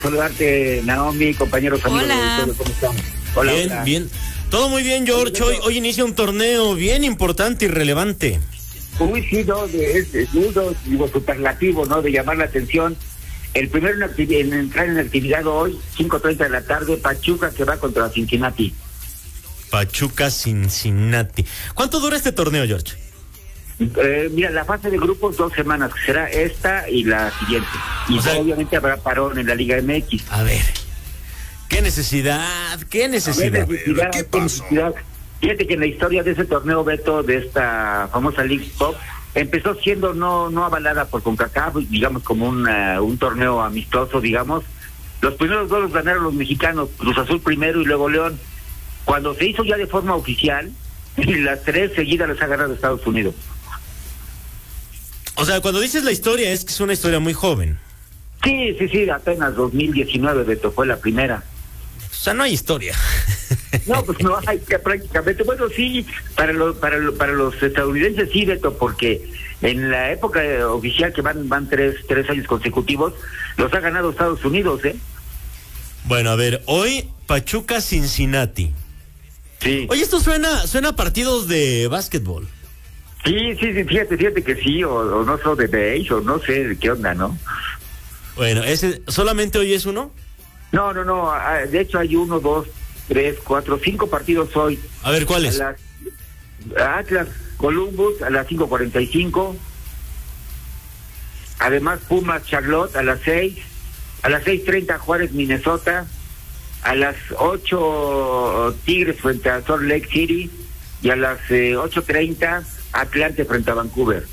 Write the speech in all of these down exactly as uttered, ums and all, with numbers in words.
Saludarte, Naomi, compañeros, amigos. Hola. ¿Cómo están? Hola, bien, hola. bien. Todo muy bien, George. Hoy, hoy inicia un torneo bien importante y relevante. Muy sí, ¿no? De, es, es nudo, digo, superlativo, ¿no? De llamar la atención. El primero en, activi- en entrar en actividad hoy, cinco treinta de la tarde, Pachuca, que va contra Cincinnati. Pachuca, Cincinnati. ¿Cuánto dura este torneo, George? Eh, mira, la fase de grupos, dos semanas, que será esta y la siguiente. Y O sea, obviamente habrá parón en la Liga M X. A ver. ¿Qué necesidad? ¿Qué necesidad? ¿Qué necesidad? ¿Qué ¿Qué necesidad? Fíjate que en la historia de ese torneo, Beto, de esta famosa League Cup, empezó siendo no no avalada por CONCACAF, digamos como una, un torneo amistoso, digamos. Los primeros dos los ganaron los mexicanos, Cruz Azul primero y luego León. Cuando se hizo ya de forma oficial, y las tres seguidas las ha ganado Estados Unidos. O sea, cuando dices la historia es que es una historia muy joven. Sí, sí, sí, apenas dos mil diecinueve, Beto, fue la primera. O sea, no hay historia. No, pues no hay que prácticamente, bueno, sí, para los para lo- para los estadounidenses sí, Beto, porque en la época eh, oficial que van van tres tres años consecutivos, los ha ganado Estados Unidos, ¿eh? Bueno, a ver, hoy Pachuca, Cincinnati. Sí. Oye, esto suena, suena a partidos de básquetbol. Sí, sí, sí, fíjate, fíjate que sí, o, o no sé, de base, o no sé qué onda, ¿no? Bueno, ese, ¿solamente hoy es uno? No, no, no, ah, de hecho hay uno, dos, tres, cuatro, cinco partidos hoy. A ver, A ¿cuáles? las Atlas, Columbus a las cinco cuarenta y cinco. Además Pumas, Charlotte a las seis. A las seis treinta Juárez, Minnesota. A las ocho Tigres frente a Salt Lake City. Y a las eh, ocho treinta Atlante frente a Vancouver.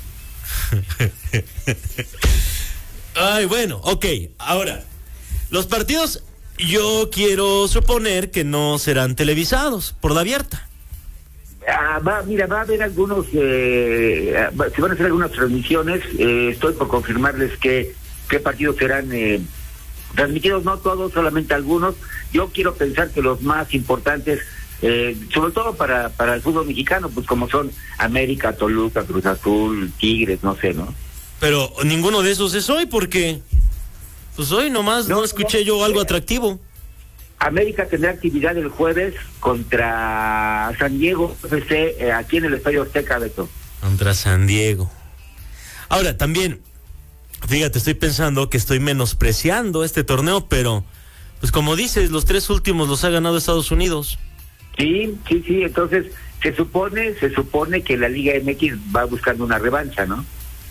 Ay, bueno, ok. Ahora, los partidos yo quiero suponer que no serán televisados por la abierta. Ah, va, mira, va a haber algunos, eh, va- se van a hacer algunas transmisiones. Eh, estoy por confirmarles que qué partidos serán eh, transmitidos, no todos, solamente algunos. Yo quiero pensar que los más importantes, eh, sobre todo para para el fútbol mexicano, pues como son América, Toluca, Cruz Azul, Tigres, no sé, ¿no? Pero ninguno de esos es hoy porque, pues hoy nomás no, No, escuché no. yo algo atractivo. América tendrá actividad el jueves contra San Diego F C, eh, aquí en el Estadio Azteca, Beto. Contra San Diego. Ahora, también, fíjate, estoy pensando que estoy menospreciando este torneo, pero, pues como dices, los tres últimos los ha ganado Estados Unidos. Sí, sí, sí, entonces se supone, se supone que la Liga M X va buscando una revancha, ¿no?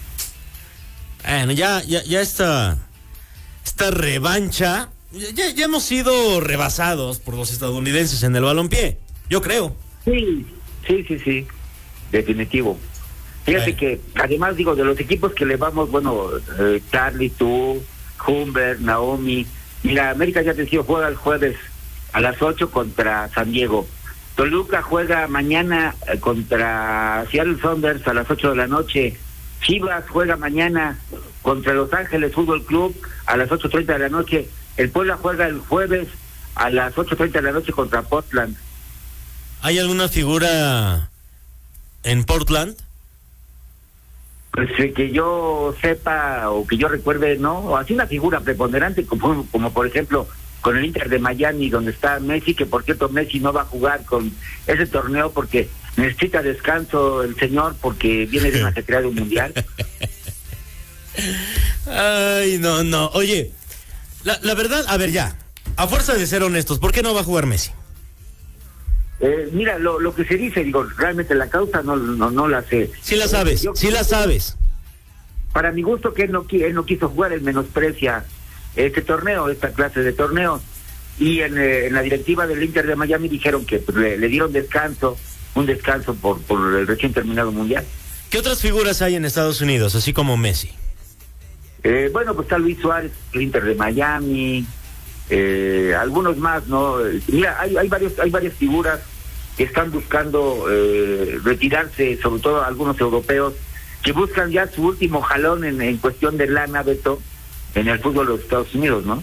Bueno, ya, ya, ya esta, esta revancha, ya, ya hemos sido rebasados por los estadounidenses en el balompié, yo creo. Sí, sí, sí, sí, definitivo. Fíjate Bueno. que, además, digo, de los equipos que le vamos, bueno, eh, Charlie, tú, Humber, Naomi, mira, América ya te decía, juega el jueves a las ocho contra San Diego. Toluca juega mañana eh, contra Seattle Sounders a las ocho de la noche. Chivas juega mañana contra Los Ángeles Fútbol Club a las ocho treinta de la noche. El Puebla juega el jueves a las ocho treinta de la noche contra Portland. ¿Hay alguna figura en Portland? Pues eh, que yo sepa o que yo recuerde, no, o así una figura preponderante como, como por ejemplo con el Inter de Miami, donde está Messi, que por cierto Messi no va a jugar con ese torneo porque necesita descanso el señor porque viene de una ajetreado mundial. Ay, no, no. Oye, la, la verdad, a ver ya, a fuerza de ser honestos, ¿por qué no va a jugar Messi? Eh, mira, lo, lo que se dice, digo, realmente la causa no no, no la sé. Sí la sabes, Yo- sí la sabes. Para mi gusto que él no, qui- él no quiso jugar, él menosprecia este torneo, esta clase de torneos. Y en, eh, en la directiva del Inter de Miami dijeron que pues, le, le dieron descanso, un descanso por, por el recién terminado mundial. ¿Qué otras figuras hay en Estados Unidos, así como Messi? Eh, bueno, pues está Luis Suárez, el Inter de Miami, eh, algunos más, ¿no? Eh, Mira, hay, hay varios, hay varias figuras que están buscando eh, retirarse, sobre todo algunos europeos, que buscan ya su último jalón en, en cuestión de lana, Beto, en el fútbol de los Estados Unidos, ¿no?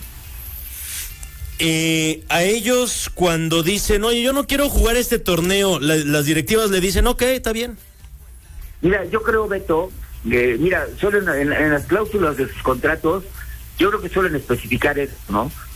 Eh, a ellos cuando dicen, oye, yo no quiero jugar este torneo, la- las directivas le dicen, ok, está bien. Mira, yo creo, Beto, que, mira, solo en, en- en las cláusulas de sus contratos yo creo que suelen especificar eso, ¿no?